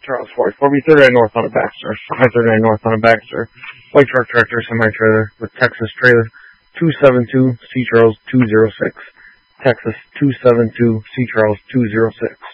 Charles Ford, 4B39 North on a Baxter, 539 North on a Baxter, white truck tractor semi-trailer with Texas trailer 272 C. Charles 206, Texas 272 C. Charles 206.